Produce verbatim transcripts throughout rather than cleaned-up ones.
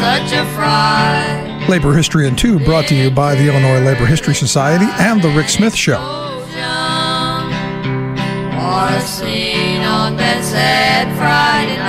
such a fright. Labor History in Two, brought to you by the Illinois Labor History Society and The Rick Smith Show. Or seen on that sad Friday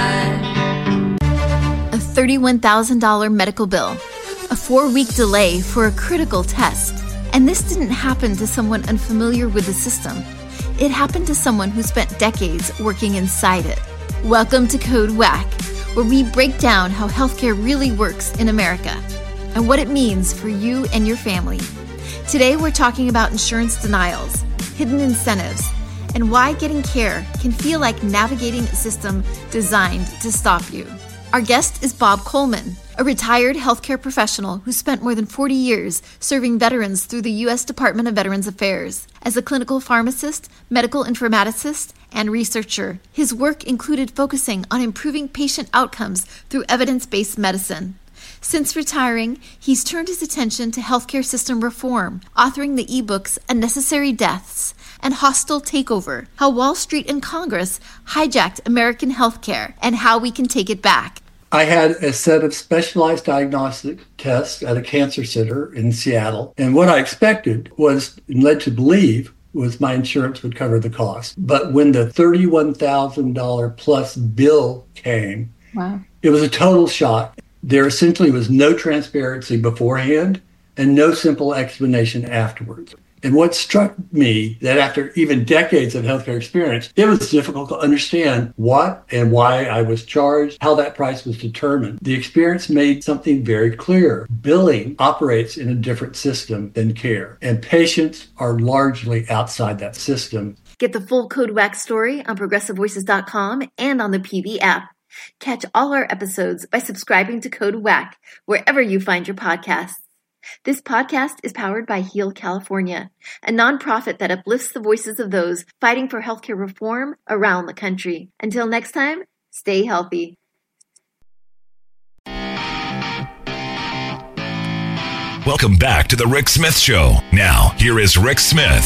night. A thirty-one thousand dollars medical bill, a four-week delay for a critical test. And this didn't happen to someone unfamiliar with the system. It happened to someone who spent decades working inside it. Welcome to Code Whack, where we break down how healthcare really works in America and what it means for you and your family. Today, we're talking about insurance denials, hidden incentives, and why getting care can feel like navigating a system designed to stop you. Our guest is Bob Coleman, a retired healthcare professional who spent more than forty years serving veterans through the U S Department of Veterans Affairs. As a clinical pharmacist, medical informaticist, and researcher, his work included focusing on improving patient outcomes through evidence-based medicine. Since retiring, he's turned his attention to healthcare system reform, authoring the ebooks Unnecessary Deaths and Hostile Takeover, How Wall Street and Congress Hijacked American Healthcare and How We Can Take It Back. I had a set of specialized diagnostic tests at a cancer center in Seattle. And what I expected was, and led to believe, was my insurance would cover the cost. But when the thirty-one thousand dollars plus bill came, wow. It was a total shock. There essentially was no transparency beforehand and no simple explanation afterwards. And what struck me, that after even decades of healthcare experience, it was difficult to understand what and why I was charged, how that price was determined. The experience made something very clear. Billing operates in a different system than care, and patients are largely outside that system. Get the full Code Whack story on progressive voices dot com and on the P V app. Catch all our episodes by subscribing to Code Whack wherever you find your podcasts. This podcast is powered by Heal California, a nonprofit that uplifts the voices of those fighting for healthcare reform around the country. Until next time, stay healthy. Welcome back to The Rick Smith Show. Now, here is Rick Smith.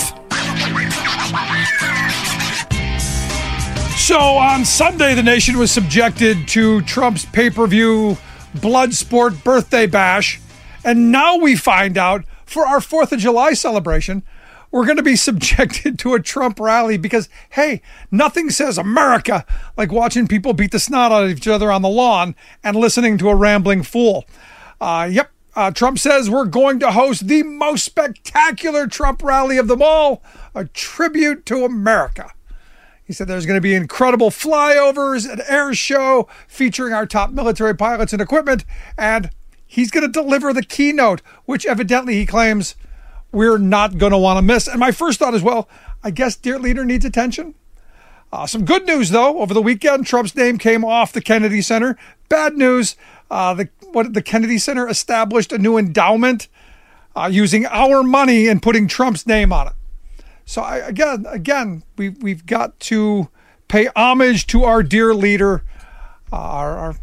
So on Sunday, the nation was subjected to Trump's pay-per-view blood sport birthday bash. And now we find out for our fourth of July celebration, we're going to be subjected to a Trump rally because, hey, nothing says America like watching people beat the snot out of each other on the lawn and listening to a rambling fool. Uh, yep, uh, Trump says we're going to host the most spectacular Trump rally of them all, a tribute to America. He said there's going to be incredible flyovers, an air show featuring our top military pilots and equipment, and he's going to deliver the keynote, which evidently he claims we're not going to want to miss. And my first thought is, well, I guess dear leader needs attention. Uh, some good news, though. Over the weekend, Trump's name came off the Kennedy Center. Bad news, uh, the, what, the Kennedy Center established a new endowment uh, using our money and putting Trump's name on it. So I, again, again, we, we've got to pay homage to our dear leader, uh, our, our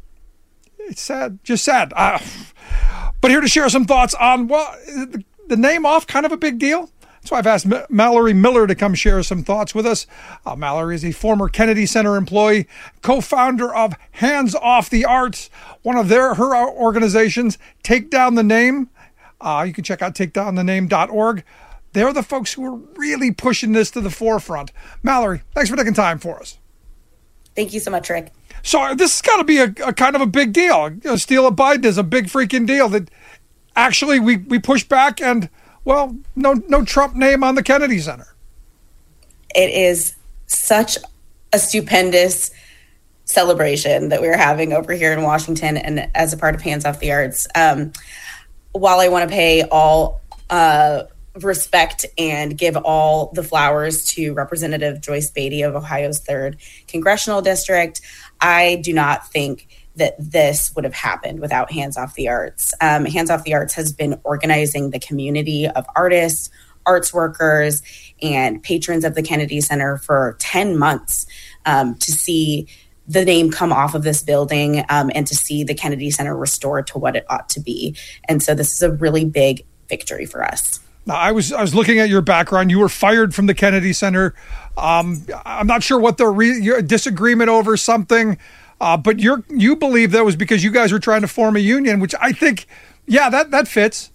It's sad, just sad. Uh, but here to share some thoughts on, well, the, the name off, kind of a big deal. So I've asked M- Mallory Miller to come share some thoughts with us. Uh, Mallory is a former Kennedy Center employee, co-founder of Hands Off the Arts, one of their her organizations, Take Down the Name. Uh, you can check out take down the name dot org. They're the folks who are really pushing this to the forefront. Mallory, thanks for taking time for us. Thank you so much, Rick. So this has got to be a, a kind of a big deal. You know, steal a Biden is a big freaking deal. That actually we, we push back and, well, no no Trump name on the Kennedy Center. It is such a stupendous celebration that we're having over here in Washington and as a part of Hands Off the Arts. Um, while I want to pay all uh, respect and give all the flowers to Representative Joyce Beatty of Ohio's third Congressional District, I do not think that this would have happened without Hands Off the Arts. Um, Hands Off the Arts has been organizing the community of artists, arts workers, and patrons of the Kennedy Center for ten months um, to see the name come off of this building um, and to see the Kennedy Center restored to what it ought to be. And so this is a really big victory for us. Now, I was I was looking at your background. You were fired from the Kennedy Center. Um, I'm not sure what the re- disagreement over something. Uh, but you're you believe that was because you guys were trying to form a union, which I think, yeah, that that fits.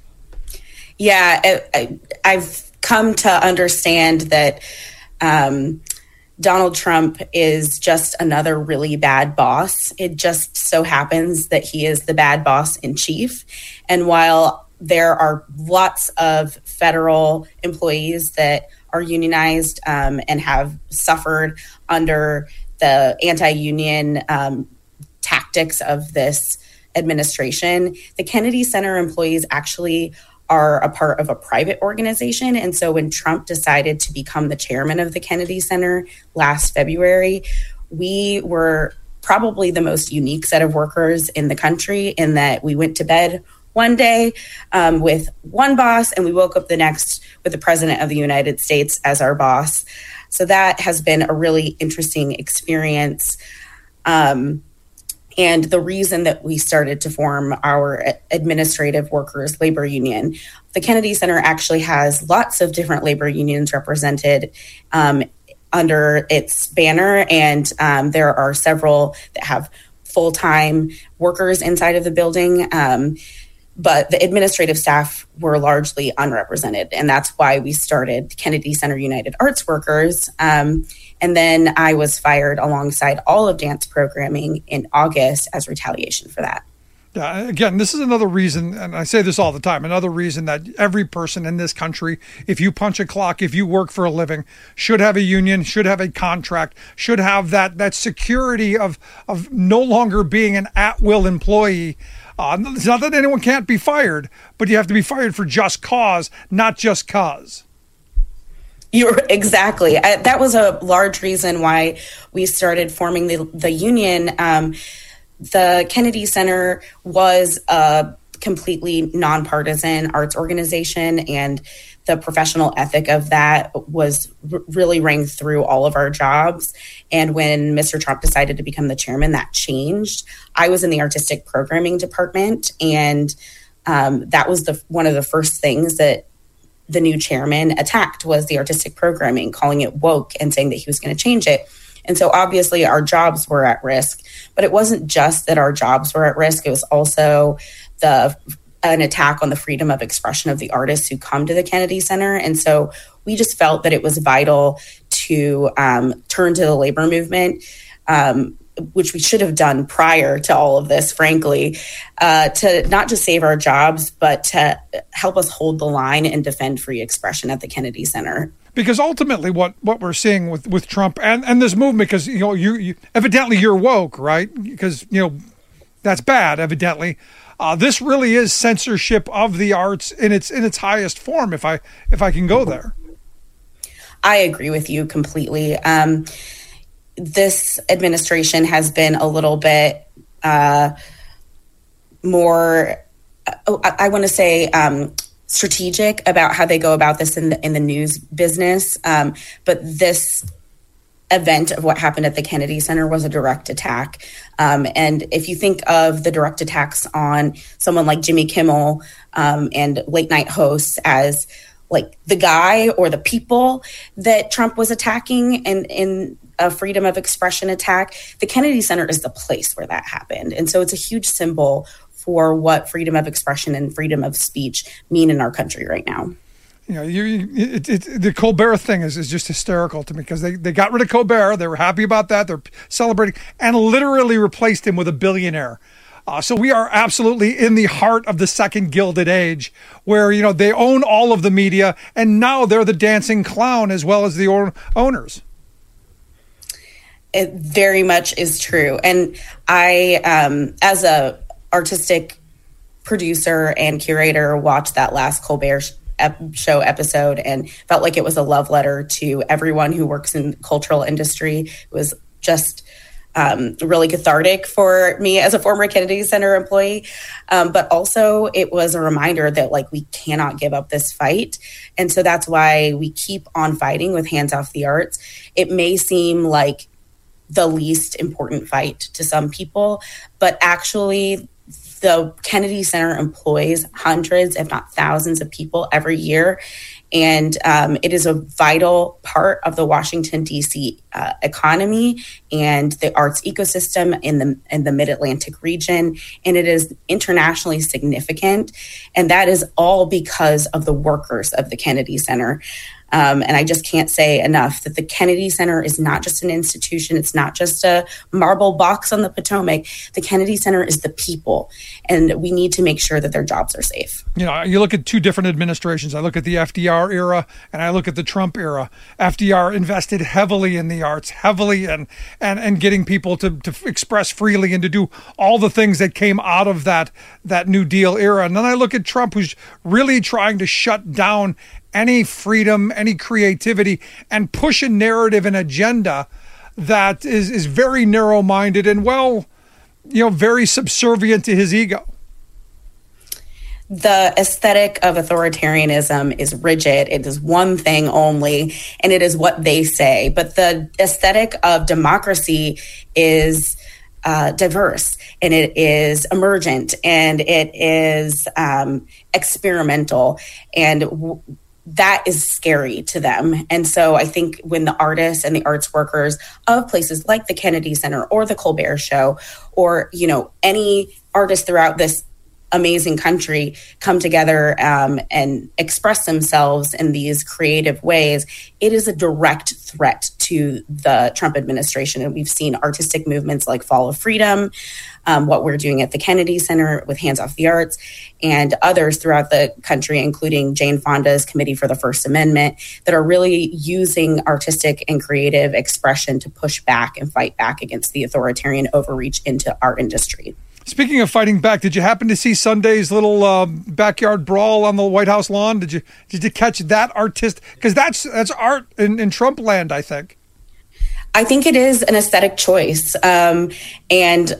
Yeah, I, I, I've come to understand that um, Donald Trump is just another really bad boss. It just so happens that he is the bad boss in chief. And while there are lots of federal employees that are unionized um, and have suffered under the anti-union um, tactics of this administration, the Kennedy Center employees actually are a part of a private organization. And so when Trump decided to become the chairman of the Kennedy Center last February, we were probably the most unique set of workers in the country in that we went to bed one day um, with one boss and we woke up the next with the president of the United States as our boss. So that has been a really interesting experience. Um, And the reason that we started to form our administrative workers labor union, the Kennedy Center actually has lots of different labor unions represented um, under its banner. And um, there are several that have full-time workers inside of the building. Um, but the administrative staff were largely unrepresented. And that's why we started Kennedy Center United Arts Workers. Um, And then I was fired alongside all of dance programming in August as retaliation for that. Yeah, again, this is another reason, and I say this all the time, another reason that every person in this country, if you punch a clock, if you work for a living, should have a union, should have a contract, should have that that security of of no longer being an at-will employee. Uh, it's not that anyone can't be fired, but you have to be fired for just cause, not just cause. You're exactly. I, that was a large reason why we started forming the the union. Um, the Kennedy Center was a completely nonpartisan arts organization, and the professional ethic of that was r- really rang through all of our jobs. And when Mister Trump decided to become the chairman, that changed. I was in the artistic programming department, and um, that was the one of the first things that the new chairman attacked was the artistic programming, calling it woke and saying that he was going to change it. And so obviously our jobs were at risk, but it wasn't just that our jobs were at risk. It was also the an attack on the freedom of expression of the artists who come to the Kennedy Center. And so we just felt that it was vital to um, turn to the labor movement, um, which we should have done prior to all of this, frankly, uh, to not just save our jobs, but to help us hold the line and defend free expression at the Kennedy Center. Because ultimately what, what we're seeing with, with Trump and, and this movement, because, you know, you, you evidently you're woke, right? Because, you know, that's bad, evidently. Uh, this really is censorship of the arts in its in its highest form, if I if I can go there. I agree with you completely. Um, this administration has been a little bit uh, more, I, I want to say, um, strategic about how they go about this in the, in the news business. Um, but this event of what happened at the Kennedy Center was a direct attack. Um, and if you think of the direct attacks on someone like Jimmy Kimmel um, and late night hosts as like the guy or the people that Trump was attacking and in a freedom of expression attack, the Kennedy Center is the place where that happened. And so it's a huge symbol for what freedom of expression and freedom of speech mean in our country right now. You know, you, it, it, the Colbert thing is, is just hysterical to me because they, they got rid of Colbert. They were happy about that. They're celebrating and literally replaced him with a billionaire. Uh, so we are absolutely in the heart of the second Gilded Age where, you know, they own all of the media and now they're the dancing clown as well as the own, owners. It very much is true. And I, um, as a artistic producer and curator, watched that last Colbert sh- ep- show episode and felt like it was a love letter to everyone who works in the cultural industry. It was just um, really cathartic for me as a former Kennedy Center employee. Um, but also it was a reminder that like we cannot give up this fight. And so that's why we keep on fighting with Hands Off the Arts. It may seem like the least important fight to some people, but actually the Kennedy Center employs hundreds, if not thousands of people every year. And um, it is a vital part of the Washington, D C uh, economy and the arts ecosystem in the in the Mid-Atlantic region. And it is internationally significant. And that is all because of the workers of the Kennedy Center. Um, and I just can't say enough that the Kennedy Center is not just an institution. It's not just a marble box on the Potomac. The Kennedy Center is the people, and we need to make sure that their jobs are safe. You know, you look at two different administrations. I look at the F D R era and I look at the Trump era. F D R invested heavily in the arts, heavily in and, and getting people to, to express freely and to do all the things that came out of that, that New Deal era. And then I look at Trump, who's really trying to shut down any freedom, any creativity, and push a narrative and agenda that is, is very narrow-minded and, well, you know, very subservient to his ego. The aesthetic of authoritarianism is rigid. It is one thing only, and it is what they say. But the aesthetic of democracy is uh, diverse, and it is emergent, and it is um, experimental, and w- that is scary to them. And so I think when the artists and the arts workers of places like the Kennedy Center or the Colbert Show, or, you know, any artists throughout this amazing country come together um, and express themselves in these creative ways, it is a direct threat to the Trump administration. And we've seen artistic movements like Fall of Freedom, um, what we're doing at the Kennedy Center with Hands Off the Arts, and others throughout the country, including Jane Fonda's Committee for the First Amendment, that are really using artistic and creative expression to push back and fight back against the authoritarian overreach into our industry. Speaking of fighting back, did you happen to see Sunday's little uh, backyard brawl on the White House lawn? Did you did you catch that artist? Because that's that's art in, in Trump land, I think. I think it is an aesthetic choice, um, and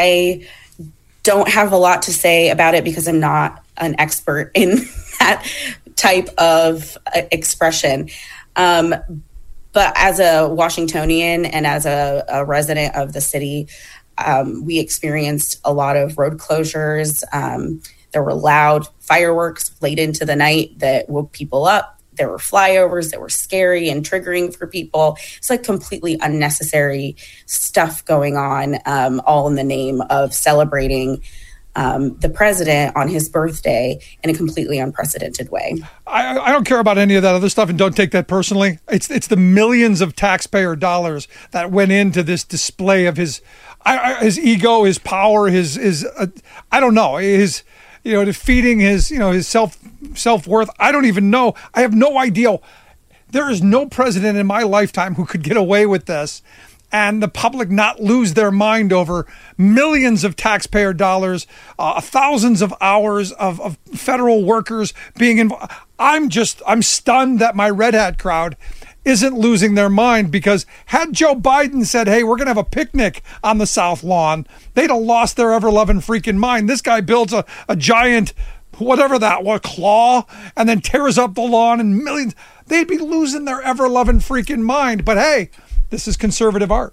I don't have a lot to say about it because I'm not an expert in that type of uh, expression. Um, but as a Washingtonian and as a, a resident of the city, Um, we experienced a lot of road closures. Um, there were loud fireworks late into the night that woke people up. There were flyovers that were scary and triggering for people. It's like completely unnecessary stuff going on, um, all in the name of celebrating um, the president on his birthday in a completely unprecedented way. I, I don't care about any of that other stuff, and don't take that personally. It's it's the millions of taxpayer dollars that went into this display of his I, I, his ego, his power, his his uh, I don't know, his you know defeating his you know his self self worth. I don't even know. I have no idea. There is no president in my lifetime who could get away with this, and the public not lose their mind over millions of taxpayer dollars, uh, thousands of hours of, of federal workers being involved. I'm just, I'm stunned that my Red Hat crowd isn't losing their mind, because had Joe Biden said, hey, we're going to have a picnic on the South Lawn, they'd have lost their ever-loving freaking mind. This guy builds a, a giant, whatever that was, claw, and then tears up the lawn and millions. They'd be losing their ever-loving freaking mind. But hey, this is conservative art.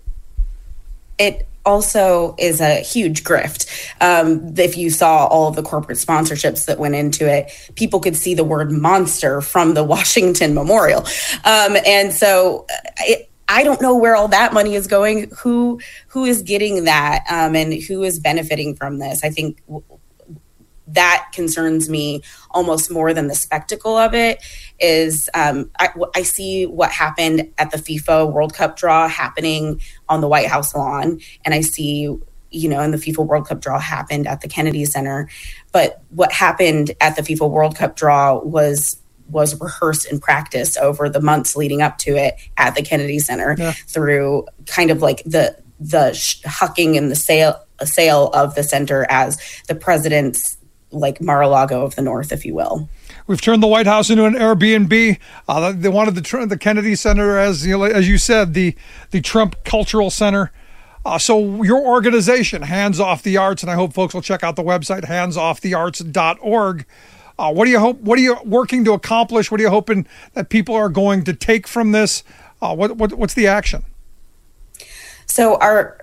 It also is a huge grift. Um, if you saw all of the corporate sponsorships that went into it, people could see the word monster from the Washington Memorial. Um, and so it, I don't know where all that money is going, who who is getting that, um, and who is benefiting from this. I think w- that concerns me almost more than the spectacle of it. Is um, I, I see what happened at the FIFA World Cup draw happening on the White House lawn, and I see, you know, and the FIFA World Cup draw happened at the Kennedy Center. But what happened at the FIFA World Cup draw was was rehearsed and practiced over the months leading up to it at the Kennedy Center, yeah. through kind of like the the hucking and the sale sale of the center as the president's like Mar-a-Lago of the North, if you will. We've turned the White House into an Airbnb. Uh, they wanted the the Kennedy Center, as you know, as you said, the the Trump Cultural Center. Uh, so your organization, Hands Off the Arts, and I hope folks will check out the website hands off the arts dot org. Uh, what do you hope? What are you working to accomplish? What are you hoping that people are going to take from this? Uh, what, what what's the action? So our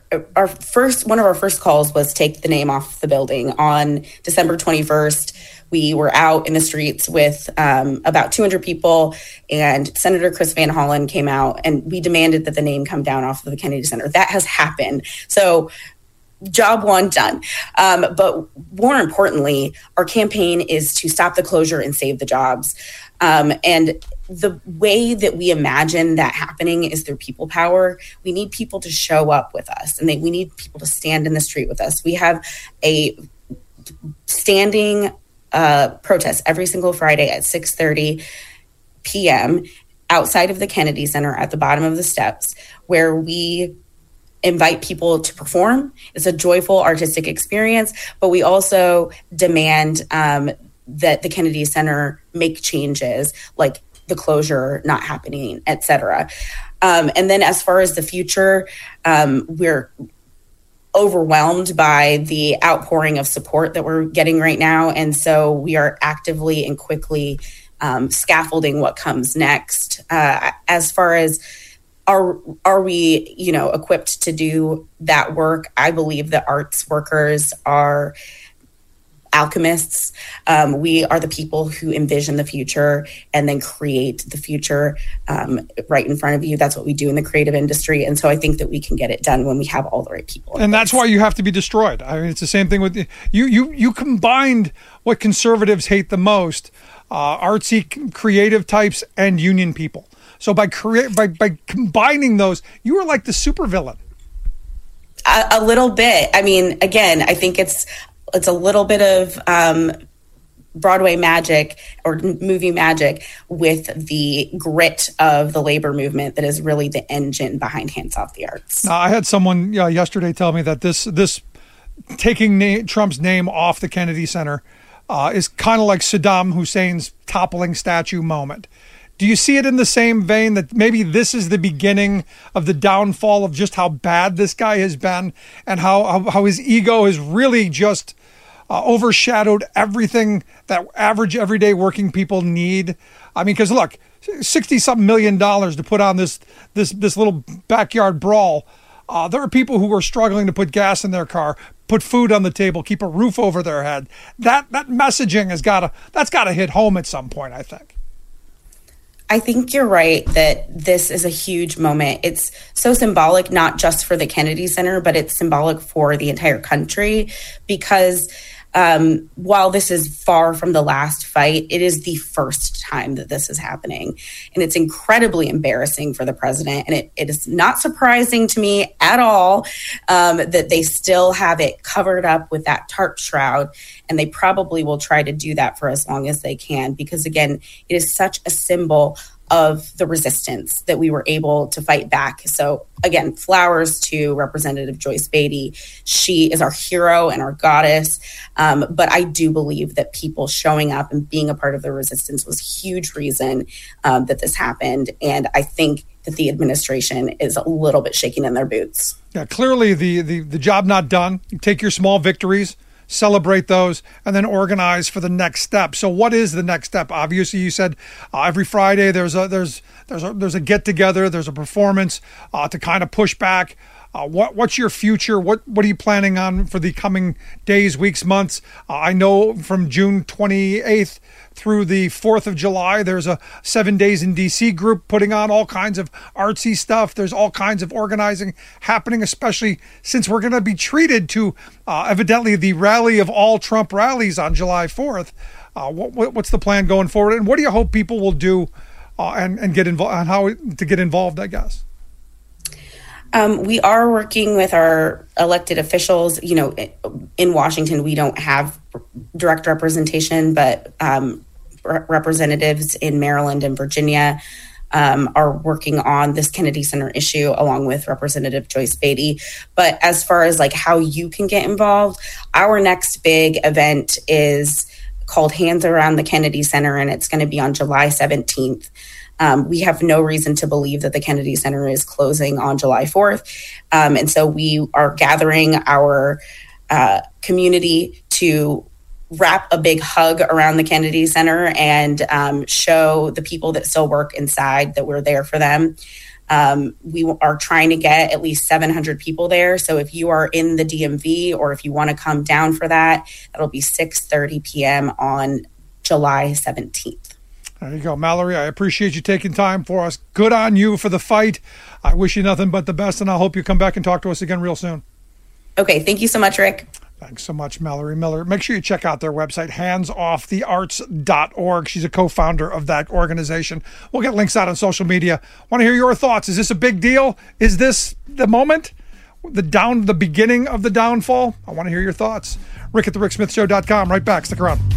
our first, one of our first calls was take the name off the building. On December twenty-first, we were out in the streets with um, about two hundred people, and Senator Chris Van Hollen came out, and we demanded that the name come down off of the Kennedy Center. That has happened. So job one done. Um, but more importantly, our campaign is to stop the closure and save the jobs. Um, and the way that we imagine that happening is through people power. We need people to show up with us, and they, we need people to stand in the street with us. We have a standing uh, protest every single Friday at six thirty p.m. outside of the Kennedy Center at the bottom of the steps, where we invite people to perform. It's a joyful artistic experience, but we also demand um, that the Kennedy Center make changes, like the closure not happening, et cetera. Um, and then as far as the future, um, we're overwhelmed by the outpouring of support that we're getting right now. And so we are actively and quickly um, scaffolding what comes next. Uh, as far as Are are we, you know, equipped to do that work? I believe that arts workers are alchemists. Um, we are the people who envision the future and then create the future um, right in front of you. That's what we do in the creative industry. And so I think that we can get it done when we have all the right people. And that's why you have to be destroyed. I mean, it's the same thing with you. You you combined what conservatives hate the most, uh, artsy, creative types and union people. So by crea- by by combining those, you were like the supervillain. A, a little bit. I mean, again, I think it's it's a little bit of um, Broadway magic or movie magic with the grit of the labor movement that is really the engine behind Hands Off the Arts. Now, I had someone uh, yesterday tell me that this this taking na- Trump's name off the Kennedy Center uh, is kind of like Saddam Hussein's toppling statue moment. Do you see it in the same vein that maybe this is the beginning of the downfall of just how bad this guy has been and how how, how his ego has really just uh, overshadowed everything that average everyday working people need? I mean, because look, sixty something million dollars to put on this this this little backyard brawl. Uh, there are people who are struggling to put gas in their car, put food on the table, keep a roof over their head. That that messaging has got to that's got to hit home at some point, I think. I think you're right that this is a huge moment. It's so symbolic, not just for the Kennedy Center, but it's symbolic for the entire country because um, while this is far from the last fight, it is the first time that this is happening. And it's incredibly embarrassing for the president. And it, it is not surprising to me at all um, that they still have it covered up with that tarp shroud. And they probably will try to do that for as long as they can, because again, it is such a symbol of the resistance that we were able to fight back. So again, flowers to Representative Joyce Beatty. She is our hero and our goddess. Um, but I do believe that people showing up and being a part of the resistance was a huge reason um, that this happened. And I think that the administration is a little bit shaking in their boots. Yeah, clearly the, the, the job not done. You take your small victories, celebrate those, and then organize for the next step. So what is the next step? Obviously, you said uh, every Friday there's a there's there's a, there's a get together, there's a performance uh, to kind of push back. Uh, what what's your future? What what are you planning on for the coming days, weeks, months? Uh, I know from June twenty-eighth through the fourth of July, there's a seven days in D C group putting on all kinds of artsy stuff. There's all kinds of organizing happening, especially since we're going to be treated to uh, evidently the rally of all Trump rallies on July fourth. Uh, what, what's the plan going forward? And what do you hope people will do uh, and, and get involved and how to get involved, I guess? Um, we are working with our elected officials. You know, in Washington, we don't have direct representation, but um, re- representatives in Maryland and Virginia um, are working on this Kennedy Center issue along with Representative Joyce Beatty. But as far as like how you can get involved, our next big event is called Hands Around the Kennedy Center, and it's going to be on July seventeenth. Um, we have no reason to believe that the Kennedy Center is closing on July fourth. Um, and so we are gathering our uh, community to wrap a big hug around the Kennedy Center and um, show the people that still work inside that we're there for them. Um, we are trying to get at least seven hundred people there. So if you are in the D M V or if you want to come down for that, that'll be six thirty p.m. on July seventeenth. There you go, Mallory. I appreciate you taking time for us. Good on you for the fight. I wish you nothing but the best, and I hope you come back and talk to us again real soon. Okay. Thank you so much, Rick. Thanks so much, Mallory Miller. Make sure you check out their website, hands off the arts dot org. She's a co-founder of that organization. We'll get links out on social media. Want to hear your thoughts. Is this a big deal? Is this the moment? The down, the beginning of the downfall? I want to hear your thoughts. Rick at the rick smith show dot com. Right back. Stick around.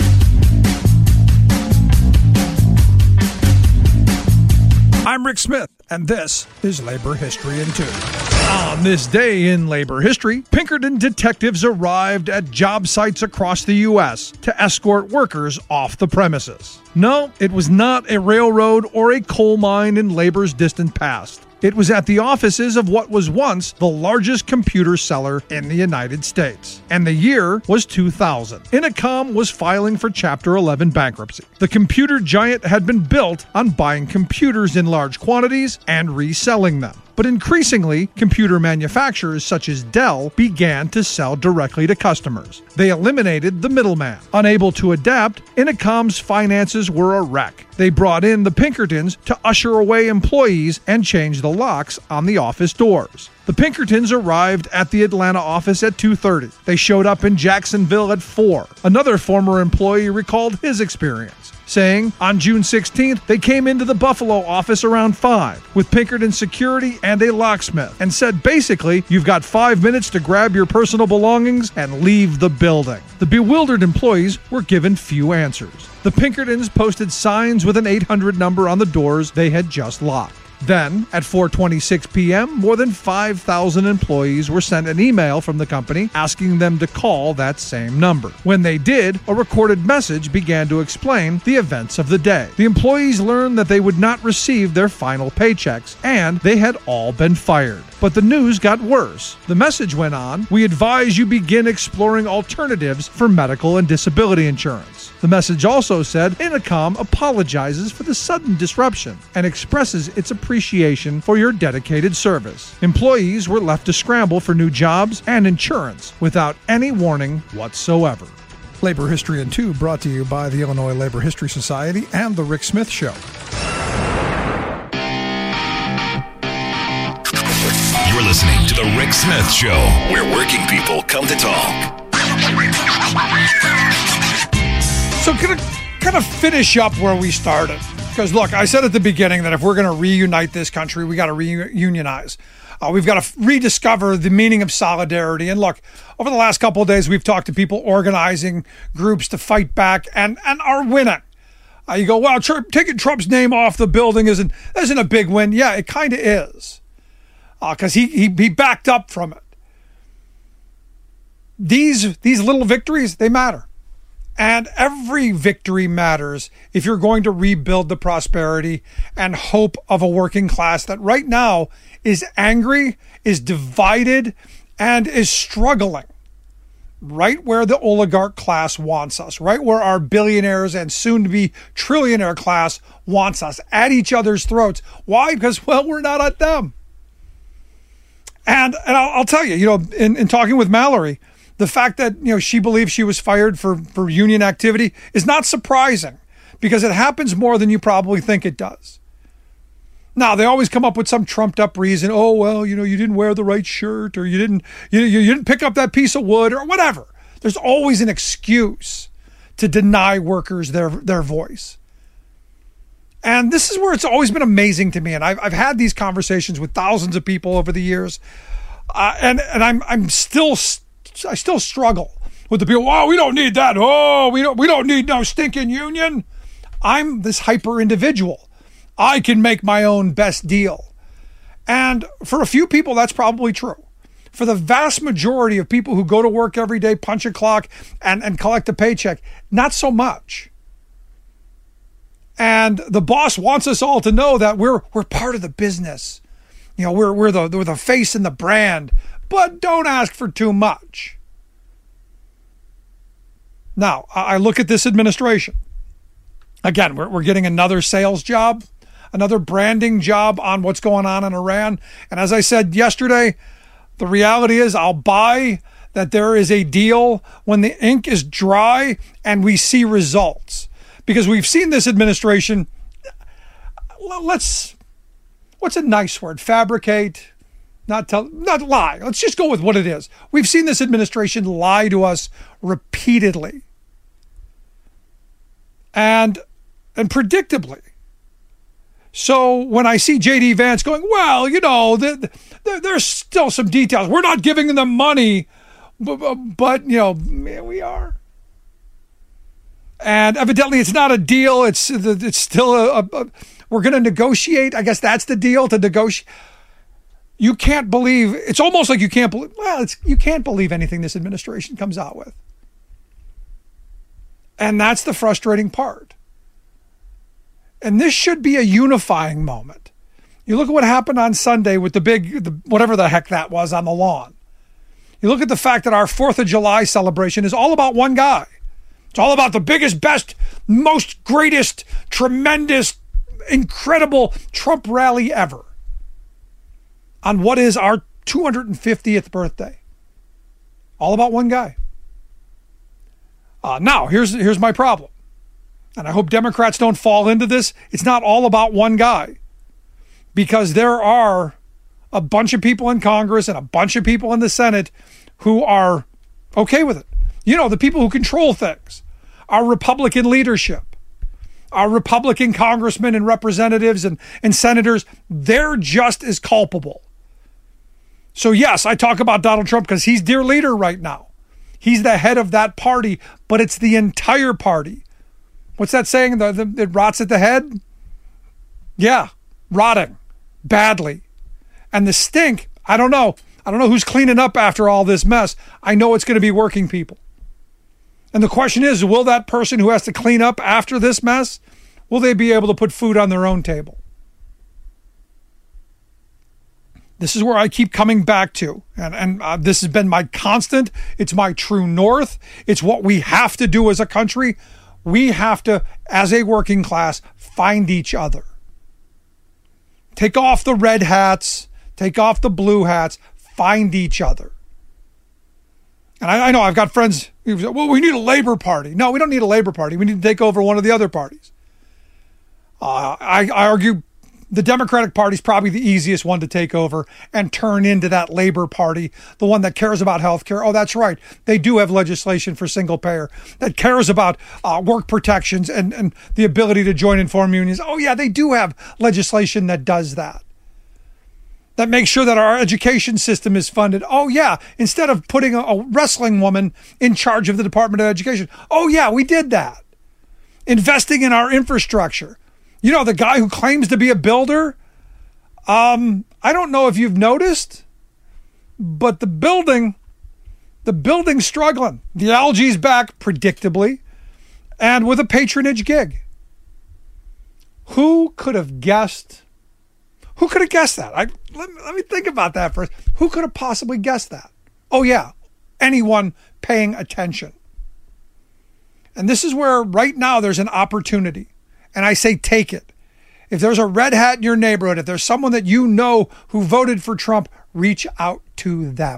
I'm Rick Smith, and this is Labor History in Two. On this day in labor history, Pinkerton detectives arrived at job sites across the U S to escort workers off the premises. No, it was not a railroad or a coal mine in labor's distant past. It was at the offices of what was once the largest computer seller in the United States. And the year was two thousand. Intercom was filing for Chapter eleven bankruptcy. The computer giant had been built on buying computers in large quantities and reselling them. But increasingly, computer manufacturers such as Dell began to sell directly to customers. They eliminated the middleman. Unable to adapt, Intercom's finances were a wreck. They brought in the Pinkertons to usher away employees and change the locks on the office doors. The Pinkertons arrived at the Atlanta office at two thirty. They showed up in Jacksonville at four. Another former employee recalled his experience, saying on June sixteenth, they came into the Buffalo office around five with Pinkerton security and a locksmith and said basically, you've got five minutes to grab your personal belongings and leave the building. The bewildered employees were given few answers. The Pinkertons posted signs with an eight hundred number on the doors they had just locked. Then, at four twenty-six p.m., more than five thousand employees were sent an email from the company asking them to call that same number. When they did, a recorded message began to explain the events of the day. The employees learned that they would not receive their final paychecks, and they had all been fired. But the news got worse. The message went on, "We advise you begin exploring alternatives for medical and disability insurance." The message also said, Intercom apologizes for the sudden disruption and expresses its appreciation for your dedicated service. Employees were left to scramble for new jobs and insurance without any warning whatsoever. Labor History in Two brought to you by the Illinois Labor History Society and The Rick Smith Show. You're listening to The Rick Smith Show, where working people come to talk. So going to kind of finish up where we started. Because look, I said at the beginning that if we're going to reunite this country, we got to reunionize. Uh, we've got to rediscover the meaning of solidarity. And look, over the last couple of days, we've talked to people organizing groups to fight back and, and are winning. Uh, you go, well, Trump, taking Trump's name off the building isn't, isn't a big win. Yeah, it kind of is. Because uh, he, he he backed up from it. These These little victories, they matter. And every victory matters if you're going to rebuild the prosperity and hope of a working class that right now is angry, is divided, and is struggling. Right where the oligarch class wants us, right where our billionaires and soon-to-be trillionaire class wants us, at each other's throats. Why? Because, well, we're not at them. And and I'll, I'll tell you, you know, in, in talking with Mallory, the fact that, you know, she believes she was fired for, for union activity is not surprising because it happens more than you probably think it does. Now, they always come up with some trumped up reason. Oh, well, you know, you didn't wear the right shirt or you didn't you, you didn't pick up that piece of wood or whatever. There's always an excuse to deny workers their, their voice. And this is where it's always been amazing to me. And I've, I've had these conversations with thousands of people over the years. Uh, and, and I'm, I'm still st- I still struggle with the people. Oh, we don't need that. Oh, we don't we don't need no stinking union. I'm this hyper individual. I can make my own best deal. And for a few people, that's probably true. For the vast majority of people who go to work every day, punch a clock, and, and collect a paycheck, not so much. And the boss wants us all to know that we're we're part of the business. You know, we're we're the we're the face and the brand. But don't ask for too much. Now, I look at this administration. Again, we're, we're getting another sales job. another branding job on what's going on in Iran. And as I said yesterday, the reality is I'll buy that there is a deal when the ink is dry and we see results. Because we've seen this administration, let's, what's a nice word? Fabricate, not tell, not lie. Let's just go with what it is. We've seen this administration lie to us repeatedly. And, and predictably. So when I see J D Vance going, well, you know, the, the, there's still some details. We're not giving them money, but, but you know, we are. And evidently it's not a deal. It's it's still a, a, a we're going to negotiate. I guess that's the deal, to negotiate. You can't believe, it's almost like you can't believe, well, it's you can't believe anything this administration comes out with. And that's the frustrating part. And this should be a unifying moment. You look at what happened on Sunday with the big, the, whatever the heck that was on the lawn. You look at the fact that our fourth of July celebration is all about one guy. It's all about the biggest, best, most greatest, tremendous, incredible Trump rally ever. On what is our two hundred fiftieth birthday. All about one guy. Uh, now, here's here's my problem. And I hope Democrats don't fall into this. It's not all about one guy. Because there are a bunch of people in Congress and a bunch of people in the Senate who are okay with it. You know, the people who control things. Our Republican leadership. Our Republican congressmen and representatives and, and senators, they're just as culpable. So yes, I talk about Donald Trump because he's their leader right now. He's the head of that party, but it's the entire party. What's that saying? The, the, it rots at the head? Yeah, rotting badly. And the stink, I don't know. I don't know who's cleaning up after all this mess. I know it's going to be working people. And the question is, will that person who has to clean up after this mess, will they be able to put food on their own table? This is where I keep coming back to, and, and uh, this has been my constant. It's my true north. It's what we have to do as a country. We have to, as a working class, find each other. Take off the red hats, take off the blue hats, find each other. And I, I know I've got friends who say, well, we need a Labor Party. No, we don't need a Labor Party. We need to take over one of the other parties. Uh, I, I argue the Democratic Party is probably the easiest one to take over and turn into that Labor Party, the one that cares about health care. Oh, that's right. They do have legislation for single payer that cares about uh, work protections and, and the ability to join and form unions. Oh, yeah, they do have legislation that does that. That makes sure that our education system is funded. Oh, yeah, instead of putting a, a wrestling woman in charge of the Department of Education. Oh, yeah, we did that. Investing in our infrastructure. You know, the guy who claims to be a builder, um, I don't know if you've noticed, but the building, the building's struggling. The algae's back, predictably, and with a patronage gig. Who could have guessed? Who could have guessed that? I, let, let me think about that first. Who could have possibly guessed that? Oh, yeah, anyone paying attention. And this is where right now there's an opportunity. And I say take it. If there's a red hat in your neighborhood, if there's someone that you know who voted for Trump, reach out to them.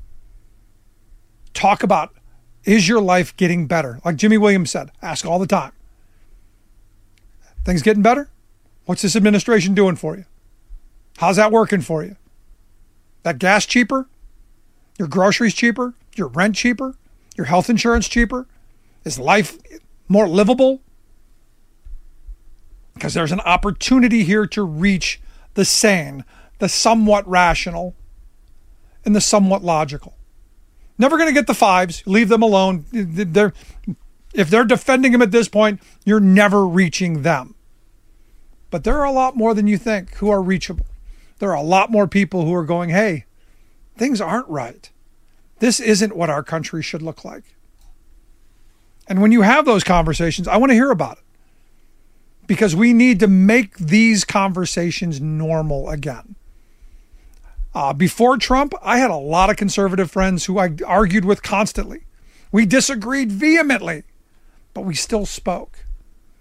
Talk about, is your life getting better? Like Jimmy Williams said, ask all the time. Things getting better? What's this administration doing for you? How's that working for you? That gas cheaper? Your groceries cheaper? Your rent cheaper? Your health insurance cheaper? Is life more livable? Because there's an opportunity here to reach the sane, the somewhat rational, and the somewhat logical. Never going to get the fives. Leave them alone. They're, if they're defending him at this point, you're never reaching them. But there are a lot more than you think who are reachable. There are a lot more people who are going, hey, things aren't right. This isn't what our country should look like. And when you have those conversations, I want to hear about it. Because we need to make these conversations normal again. Uh, before Trump, I had a lot of conservative friends who I argued with constantly. We disagreed vehemently, but we still spoke.